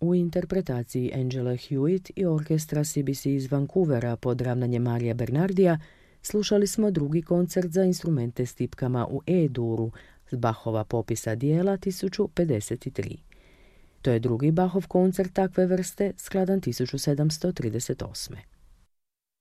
U interpretaciji Angela Hewitt i orkestra CBC iz Vancouvera pod ravnanjem Marija Bernardija slušali smo drugi koncert za instrumente s tipkama u E-duru s Bachova popisa dijela 1053. To je drugi Bachov koncert takve vrste, skladan 1738.